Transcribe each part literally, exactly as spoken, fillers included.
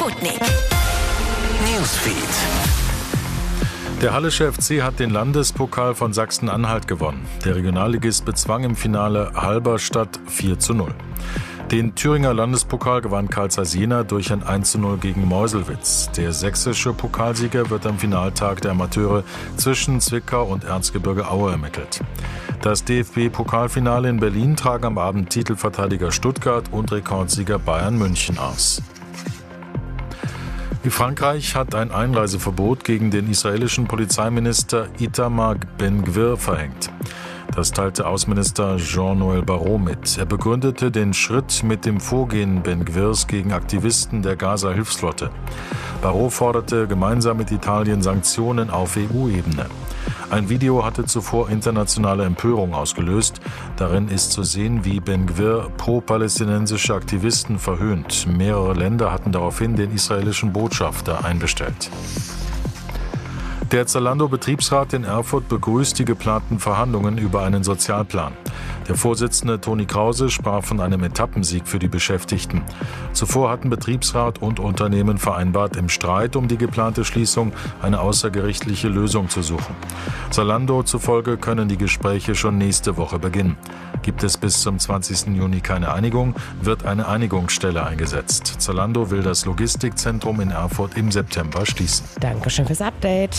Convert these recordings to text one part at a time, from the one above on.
Sputnik Newsfeed. Der Hallische F C hat den Landespokal von Sachsen-Anhalt gewonnen. Der Regionalligist bezwang im Finale Halberstadt vier zu null. Den Thüringer Landespokal gewann Carl Zeiss Jena durch ein eins zu null gegen Meuselwitz. Der sächsische Pokalsieger wird am Finaltag der Amateure zwischen Zwickau und Erzgebirge Aue ermittelt. Das D F B-Pokalfinale in Berlin tragen am Abend Titelverteidiger Stuttgart und Rekordsieger Bayern München aus. Frankreich hat ein Einreiseverbot gegen den israelischen Polizeiminister Itamar Ben-Gvir verhängt. Das teilte Außenminister Jean-Noël Barrot mit. Er begründete den Schritt mit dem Vorgehen Ben-Gvirs gegen Aktivisten der Gaza-Hilfsflotte. Barrot forderte gemeinsam mit Italien Sanktionen auf E U-Ebene. Ein Video hatte zuvor internationale Empörung ausgelöst. Darin ist zu sehen, wie Ben-Gvir pro-palästinensische Aktivisten verhöhnt. Mehrere Länder hatten daraufhin den israelischen Botschafter einbestellt. Der Zalando-Betriebsrat in Erfurt begrüßt die geplanten Verhandlungen über einen Sozialplan. Der Vorsitzende Toni Krause sprach von einem Etappensieg für die Beschäftigten. Zuvor hatten Betriebsrat und Unternehmen vereinbart, im Streit um die geplante Schließung eine außergerichtliche Lösung zu suchen. Zalando zufolge können die Gespräche schon nächste Woche beginnen. Gibt es bis zum zwanzigsten Juni keine Einigung, wird eine Einigungsstelle eingesetzt. Zalando will das Logistikzentrum in Erfurt im September schließen. Dankeschön fürs Update.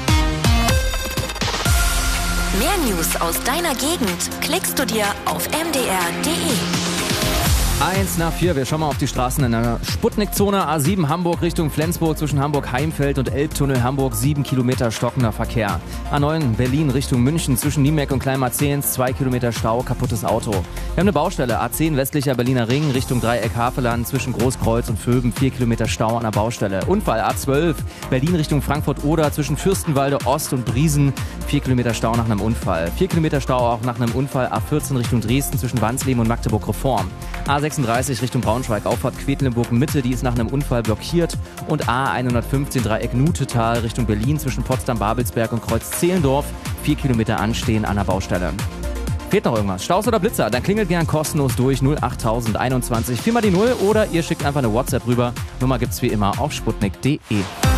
Mehr News aus deiner Gegend klickst du dir auf m d r punkt d e. Eins nach vier, wir schauen mal auf die Straßen in der Sputnik-Zone. A sieben Hamburg Richtung Flensburg zwischen Hamburg-Heimfeld und Elbtunnel Hamburg, sieben Kilometer stockender Verkehr. A neun Berlin Richtung München zwischen Niemeck und Kleinmarzehns, zwei Kilometer Stau, kaputtes Auto. Wir haben eine Baustelle, A zehn westlicher Berliner Ring Richtung Dreieck Haveland zwischen Großkreuz und Vöben, vier Kilometer Stau an der Baustelle. Unfall A zwölf Berlin Richtung Frankfurt-Oder zwischen Fürstenwalde Ost und Briesen, vier Kilometer Stau nach einem Unfall. vier Kilometer Stau auch nach einem Unfall A vierzehn Richtung Dresden zwischen Wansleben und Magdeburg-Reform. A sechsunddreißig Richtung Braunschweig, Auffahrt Quedlinburg-Mitte, die ist nach einem Unfall blockiert. Und A hundertfünfzehn Dreieck Nutetal Richtung Berlin zwischen Potsdam-Babelsberg und Kreuz-Zehlendorf, vier Kilometer anstehen an der Baustelle. Fehlt noch irgendwas? Staus oder Blitzer? Dann klingelt gern kostenlos durch null acht tausend einundzwanzig, vier mal die null oder ihr schickt einfach eine WhatsApp rüber. Nummer gibt's wie immer auf sputnik punkt d e.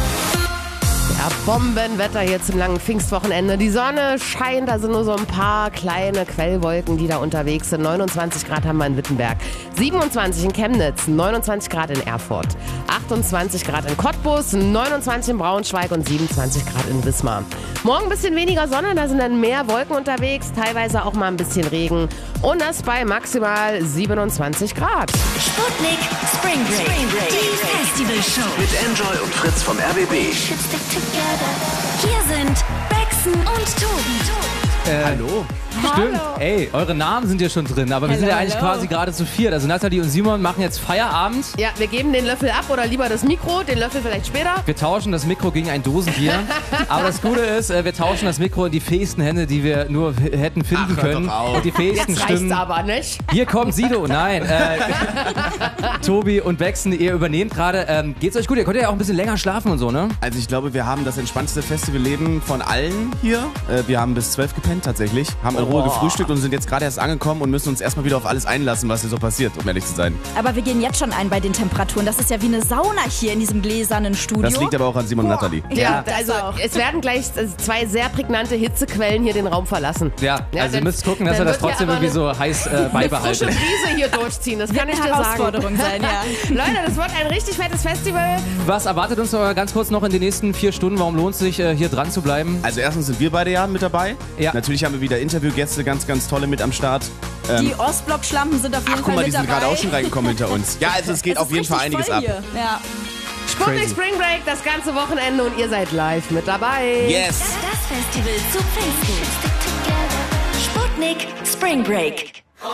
Ja, Bombenwetter hier zum langen Pfingstwochenende. Die Sonne scheint, da sind nur so ein paar kleine Quellwolken, die da unterwegs sind. neunundzwanzig Grad haben wir in Wittenberg, siebenundzwanzig in Chemnitz, neunundzwanzig Grad in Erfurt, achtundzwanzig Grad in Cottbus, neunundzwanzig in Braunschweig und siebenundzwanzig Grad in Wismar. Morgen ein bisschen weniger Sonne, da sind dann mehr Wolken unterwegs, teilweise auch mal ein bisschen Regen und das bei maximal siebenundzwanzig Grad. Sputnik Spring Break, Spring Break. Die Festivalshow Mit Enjoy und Fritz vom R B B. Hier sind Bexen und Tobi. Äh, Hallo. Stimmt. Hallo. Ey, eure Namen sind ja schon drin, aber wir Hello, sind ja eigentlich hello. quasi gerade zu viert. Also Nathalie und Simon machen jetzt Feierabend. Ja, wir geben den Löffel ab oder lieber das Mikro, den Löffel vielleicht später. Wir tauschen das Mikro gegen ein Dosenbier. Aber das Gute ist, äh, wir tauschen das Mikro in die fähigsten Hände, die wir nur h- hätten finden Ach, hör können. doch auf. Und die fähigsten Jetzt reicht's Stimmen. aber nicht. Hier kommt Sido. Nein. Äh, Tobi und Bexen, ihr übernehmt gerade. Ähm, geht's euch gut? Ihr könnt ja auch ein bisschen länger schlafen und so, ne? Also ich glaube, wir haben das entspannteste Festivalleben von allen hier. Äh, wir haben bis zwölf gepennt tatsächlich, haben in Ruhe gefrühstückt und sind jetzt gerade erst angekommen und müssen uns erstmal wieder auf alles einlassen, was hier so passiert, um ehrlich zu sein. Aber wir gehen jetzt schon ein bei den Temperaturen. Das ist ja wie eine Sauna hier in diesem gläsernen Studio. Das liegt aber auch an Simon und Nathalie. Ja, das also auch. es werden gleich zwei sehr prägnante Hitzequellen hier den Raum verlassen. Ja, Ja, also ihr dann- müsst gucken, dass dann ihr das wird trotzdem ja aber irgendwie so heiß äh, Eine frische beibehaltet. Brise hier durchziehen, das kann Wird ich eine dir sagen. Herausforderung sein, ja. Leute, das wird ein richtig fettes Festival. Was erwartet uns aber ganz kurz noch in den nächsten vier Stunden? Warum lohnt es sich, äh, hier dran zu bleiben? Also erstens sind wir beide ja mit dabei. Ja. Natürlich haben wir wieder Interviewgäste, ganz, ganz tolle mit am Start. Die Ostblock-Schlampen sind auf jeden Ach, guck Fall mal, die mit sind dabei. gerade auch schon reingekommen hinter uns. Ja, also es geht Es auf ist jeden Fall richtig einiges voll ab. hier. Ja. Sputnik Crazy. Spring Break, das ganze Wochenende und ihr seid live mit dabei. Yes! Das Festival zu Pfingsten. Sputnik Spring Break.